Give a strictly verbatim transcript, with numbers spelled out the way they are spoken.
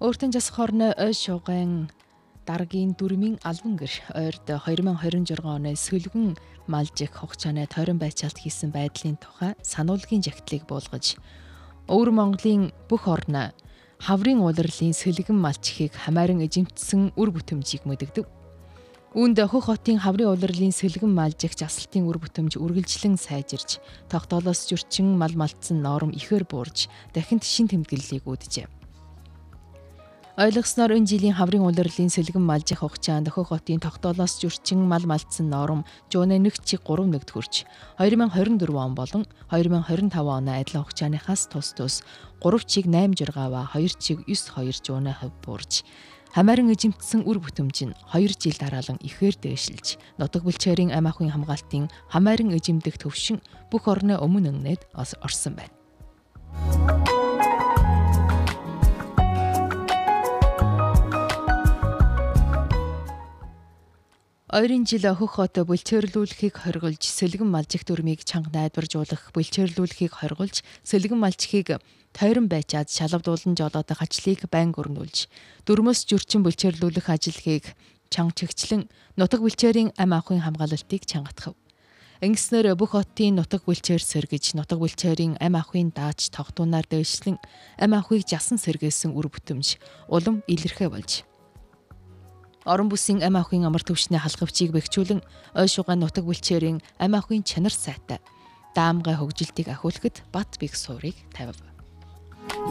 Өөртөө засах хорны ой шуган дараагийн дөрмийн албан гэр ойрд хоёр мың хорин журган оны сөлгөн малжих хугацааны тойрон байцаалт хийсэн байдлын тухай сануулгын жагтлыг буулгаж Өвөр Монголын бүх орн хаврын улирлын сэлгэн малчихыг хамааран эзэмтсэн үр бүтэмжийг мэдэгдэв. Үүнд хөх хотын хаврын улирлын сэлгэн малжигч асалтын үр бүтэмж үргэлжлэн сайжирч, тогтоолоос зөрчин мал малтсан норм ихээр буурж, дахин шин тэмдэглэлийг үүджээ. Ойлгосноор энэ жилийн хаврын улирлын сэлгэн малжих хугацаанд хөх хотын тогтоолоос зөрчин мал малтсан норм жууны нэг чиг гурав нэгт хүрч, хоёр мың хорин дөрвөн он болон хоёр мың хорин таван оны адилхан хугацааныхаас тус тус гурав чиг найман жургаава хоёр чиг ёс хоёр жууны хувь буурж, хамааран эзэмтсэн үр бүтэмж нь хоёр жил дараалан ихээр дээшилж, нутаг бэлчээрийн амь ахуйн хамгаалтын хамааран эзэмдэх төвшин бүх орны өмнө өгнөд орсон байна. Ойрын жил хөх хот бэлчээрлүүлэхийг хоригулж, сэлгэн малжих дүрмийг чанга найдваржуулах, бэлчээрлүүлэхийг хоригулж, сэлгэн малжихыг тойрон байчаад шалавдуулан жолоодох ажлыг байнга өрнүүлж, дүрмөс жүрчин бэлчээрлүүлэх ажиллагийг чанга чигчлэн нутаг бэлчээрийн амь ахуйн хамгаалалтыг чангатгав. Ингэснээр бүх хотын нутаг бэлчээр сэргэж, нутаг бэлчээрийн амь ахуйн дааж тогтуунаар дээшлэн амь ахуйг жасан сэргээсэн үр бүтэмж улам илэрхээ болж, орон бүсийн амь ахуйн амар түвшний халхавчийг бэхжүүлэн ой шугайн нутаг бэлчээрийн амь ахуйн чанар сайтай даамгай хөгжилтийг ахиулахад бат бих суурийг тавив.